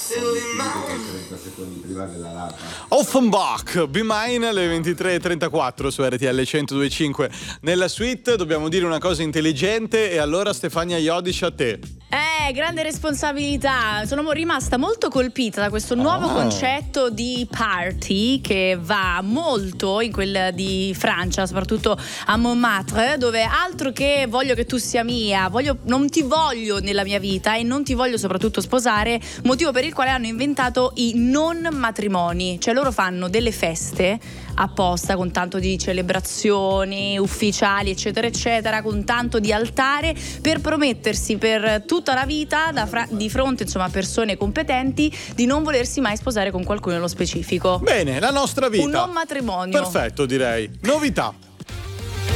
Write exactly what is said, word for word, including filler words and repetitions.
trenta secondi prima della rata. Offenbach, Be Mine, alle ventitré e trentaquattro su R T L centodue e cinque. Nella suite dobbiamo dire una cosa intelligente, e allora Stefania Iodice, a te. Eh, grande responsabilità. Sono rimasta molto colpita da questo nuovo Ah. concetto di party che va molto in quella di Francia, soprattutto a Montmartre, dove altro che voglio che tu sia mia, voglio, non ti voglio nella mia vita e non ti voglio soprattutto sposare, motivo per il quale hanno inventato i non matrimoni. Cioè loro fanno delle feste apposta con tanto di celebrazioni ufficiali eccetera eccetera, con tanto di altare, per promettersi per tutta la vita da fra- di fronte insomma a persone competenti di non volersi mai sposare con qualcuno nello specifico. Bene, la nostra vita. Un non matrimonio. Perfetto, direi. Novità.